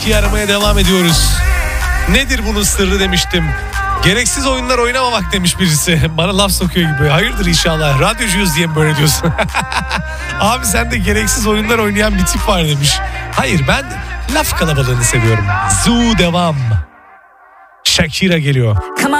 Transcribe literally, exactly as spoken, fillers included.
şarkıyı aramaya devam ediyoruz. Nedir bunun sırrı demiştim. Gereksiz oyunlar oynamamak demiş birisi. Bana laf sokuyor gibi. Hayırdır inşallah. Radyocuyuz diye mi böyle diyorsun? Abi sen de gereksiz oyunlar oynayan bir tip var demiş. Hayır, ben laf kalabalığını seviyorum. Zu devam. Shakira geliyor.